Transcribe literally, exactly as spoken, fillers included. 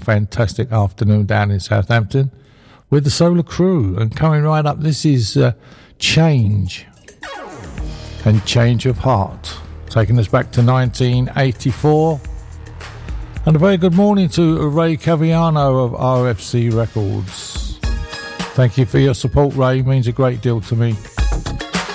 fantastic afternoon down in Southampton with the Solar Crew. And coming right up, this is uh, Change and Change of Heart, taking us back to nineteen eighty-four. And a very good morning to Ray Caviano of R F C Records. Thank you for your support, Ray. It means a great deal to me.